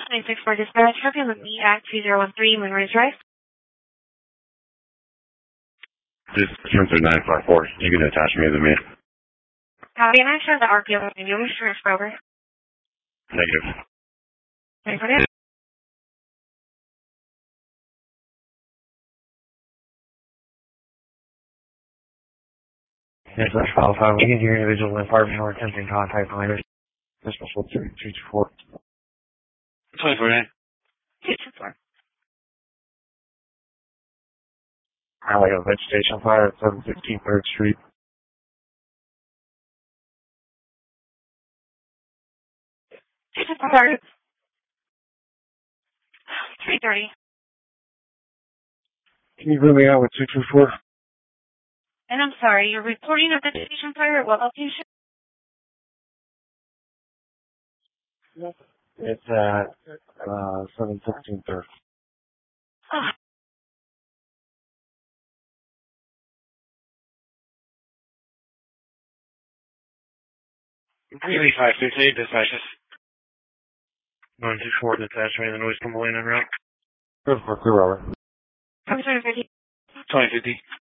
964 dispatch. Have you with me at 3013 Moonrise Drive? This is Transfer 954. You can attach me to me. Copy, and I show the RPO and your insurance broker. Negative. Ready for that? Yes, that's file 5. We can hear individual in part or attempting contact minors. This was 224. 24, 224. Highway of vegetation fire at 715 3rd Street. 224. 330. Can you bring me out with 224? And I'm sorry, you're reporting a vegetation fire at what location? It's at 715 3rd. Oh. Really 568 dispatches. 924 detached me the noise from Molina route. Good for clear over. 2050. 2050.